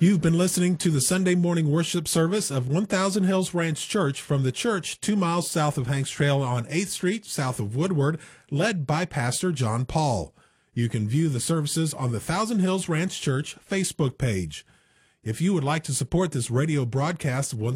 You've been listening to the Sunday morning worship service of 1000 Hills Ranch Church from the church 2 miles south of Hanks Trail on 8th Street, south of Woodward, led by Pastor John Paul. You can view the services on the 1000 Hills Ranch Church Facebook page. If you would like to support this radio broadcast of